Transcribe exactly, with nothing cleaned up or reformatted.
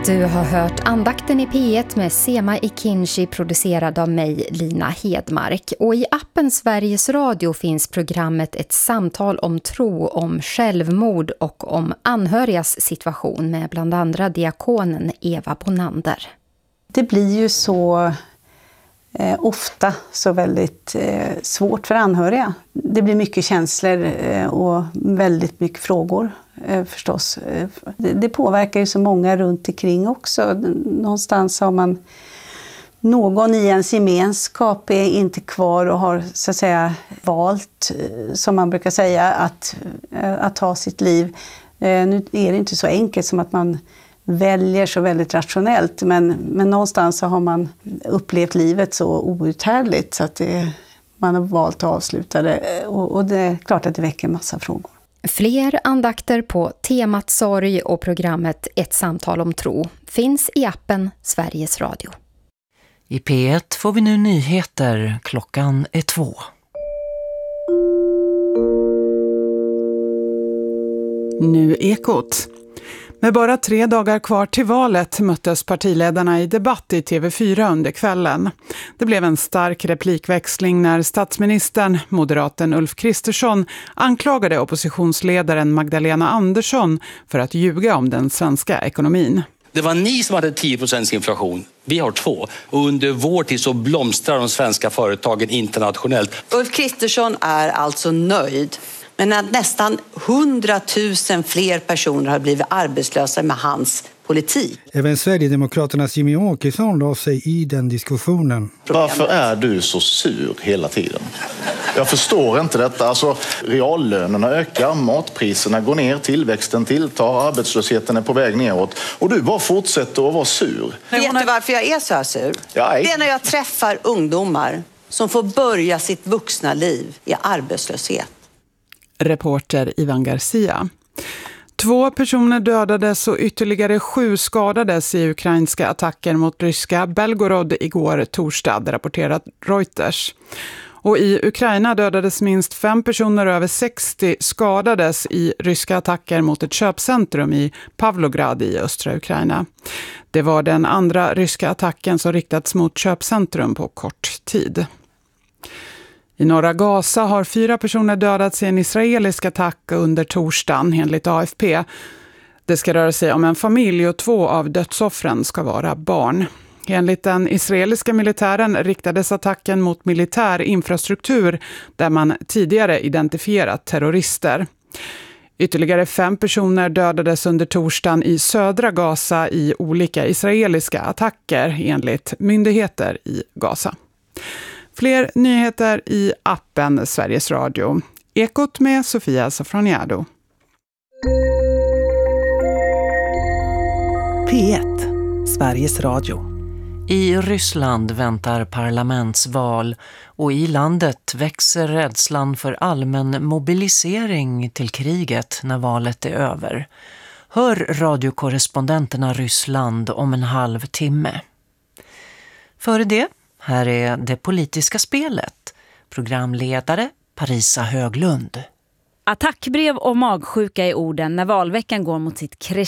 Du har hört andakten i P ett med Sema Ikinci, producerad av mig, Lina Hedmark. Och i appen Sveriges Radio finns programmet Ett samtal om tro, om självmord och om anhörigas situation med bland andra diakonen Eva Bonander. Det blir ju så eh, ofta så väldigt eh, svårt för anhöriga. Det blir mycket känslor eh, och väldigt mycket frågor. Förstås. Det påverkar ju så många runt omkring också. Någonstans har man någon i ens gemenskap är inte kvar och har så att säga valt, som man brukar säga, att, att ta sitt liv. Nu är det inte så enkelt som att man väljer så väldigt rationellt, men, men någonstans så har man upplevt livet så outhärdligt så att det, man har valt att avsluta det, och, och det är klart att det väcker en massa frågor. Fler andakter på temat sorg och programmet Ett samtal om tro finns i appen Sveriges Radio. I P ett får vi nu nyheter. Klockan är två. Nu Ekot. Med bara tre dagar kvar till valet möttes partiledarna i debatt i T V fyra under kvällen. Det blev en stark replikväxling när statsministern, moderaten Ulf Kristersson, anklagade oppositionsledaren Magdalena Andersson för att ljuga om den svenska ekonomin. Det var ni som hade tio procent inflation. Vi har två. Och under vår tid så blomstrar de svenska företagen internationellt. Ulf Kristersson är alltså nöjd. Men att nästan hundratusen fler personer har blivit arbetslösa med hans politik. Även Sverigedemokraternas Jimmy Åkesson la sig i den diskussionen. Varför är du så sur hela tiden? Jag förstår inte detta. Alltså, reallönerna ökar, matpriserna går ner, tillväxten tilltar, arbetslösheten är på väg neråt. Och du bara fortsätter att vara sur. Vet du varför jag är så här sur? Ja, det är när jag träffar ungdomar som får börja sitt vuxna liv i arbetslöshet. Reporter Ivan Garcia. Två personer dödades och ytterligare sju skadades i ukrainska attacker mot ryska Belgorod igår torsdag, rapporterat Reuters. Och i Ukraina dödades minst fem personer och över sextio skadades i ryska attacker mot ett köpcentrum i Pavlograd i östra Ukraina. Det var den andra ryska attacken som riktats mot köpcentrum på kort tid. I norra Gaza har fyra personer dödats i en israelisk attack under torsdagen, enligt A F P. Det ska röra sig om en familj och två av dödsoffren ska vara barn. Enligt den israeliska militären riktades attacken mot militär infrastruktur där man tidigare identifierat terrorister. Ytterligare fem personer dödades under torsdagen i södra Gaza i olika israeliska attacker, enligt myndigheter i Gaza. Fler nyheter i appen Sveriges Radio. Ekot med Sofia Safroniado. P ett, Sveriges Radio. I Ryssland väntar parlamentsval och i landet växer rädslan för allmän mobilisering till kriget när valet är över. Hör radiokorrespondenterna Ryssland om en halv timme. Före det, här är Det politiska spelet. Programledare Parisa Höglund. Attackbrev och magsjuka i orden när valveckan går mot sitt